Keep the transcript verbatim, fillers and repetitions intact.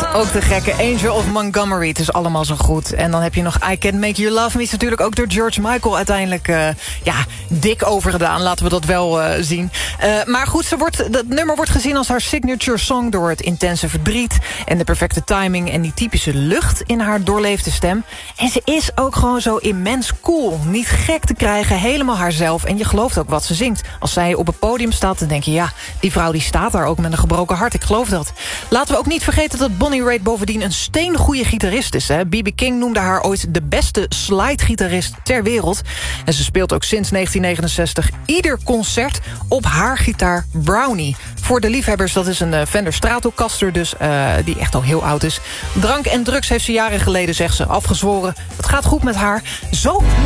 Ook de gekke Angel of Montgomery. Het is allemaal zo goed. En dan heb je nog I Can't Make You Love Me. Is natuurlijk ook door George Michael uiteindelijk uh, ja, dik overgedaan. Laten we dat wel uh, zien. Uh, maar goed, ze wordt, dat nummer wordt gezien als haar signature song... door het intense verdriet en de perfecte timing... en die typische lucht in haar doorleefde stem. En ze is ook gewoon zo immens cool. Niet gek te krijgen, helemaal haarzelf. En je gelooft ook wat ze zingt. Als zij op het podium staat, dan denk je... ja, die vrouw die staat daar ook met een gebroken hart. Ik geloof dat. Laten we ook niet vergeten dat Bonnie Raitt bovendien een steengoeie gitarist is. B B King noemde haar ooit de beste slide-gitarist ter wereld. En ze speelt ook sinds negentien negenenzestig ieder concert op haar gitaar Brownie. Voor de liefhebbers, dat is een uh, Fender Stratocaster dus, uh, die echt al heel oud is. Drank en drugs heeft ze jaren geleden, zegt ze, afgezworen. Het gaat goed met haar. Zo